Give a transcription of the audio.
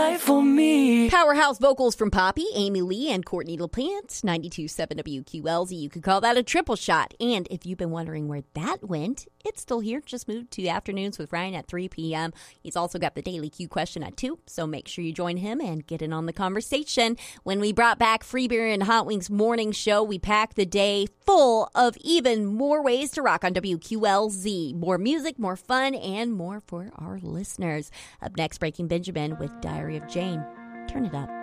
right for me. Powerhouse vocals from Poppy, Amy Lee, and Courtney LaPlante, 92.7 WQLZ. You could call that a triple shot. And if you've been wondering where that went, it's still here. Just moved to Afternoons with Ryan at 3 p.m. He's also got the Daily Q question at 2, so make sure you join him and get in on the conversation. When we brought back Free Beer and Hot Wings morning show, we packed the day full of even more ways to rock on WQLZ. More music, more fun, and more for our listeners. Up next, Breaking Benjamin with Diary of Jane. Turn it up.